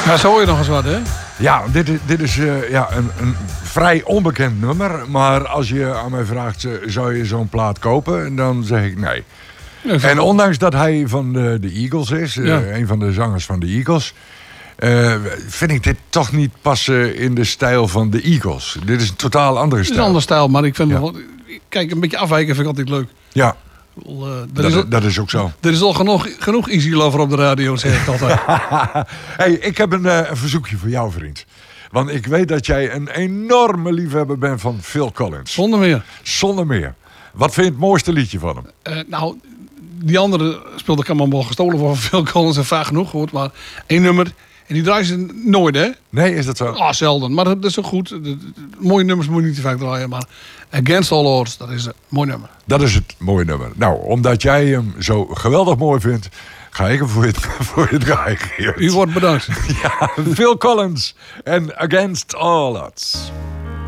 Ja, zo hoor je nog eens wat, hè? Ja, dit is een vrij onbekend nummer. Maar als je aan mij vraagt, zou je zo'n plaat kopen? Dan zeg ik nee. En ondanks dat hij van de Eagles is, een van de zangers van de Eagles, vind ik dit toch niet passen in de stijl van de Eagles. Dit is een totaal andere stijl. Het is een andere stijl, maar ik vind kijk, een beetje afwijken vind ik altijd leuk. Ja, dat is ook zo. Er is al genoeg Easy Lover op de radio, zeg ik altijd. Hey, ik heb een verzoekje voor jou, vriend. Want ik weet dat jij een enorme liefhebber bent van Phil Collins. Zonder meer. Wat vind je het mooiste liedje van hem? Nou, die andere speelde ik allemaal gestolen van Phil Collins en vaak genoeg gehoord. Maar één nummer, en die draaien ze nooit, hè? Nee, is dat zo? Ah, zelden. Maar dat is ook goed. Mooie nummers moet je niet te vaak draaien. Maar Against All Odds, dat is een mooi nummer. Dat is het mooie nummer. Nou, omdat jij hem zo geweldig mooi vindt, ga ik hem voor je draaien. U wordt bedankt. Ja, Phil Collins en Against All Odds.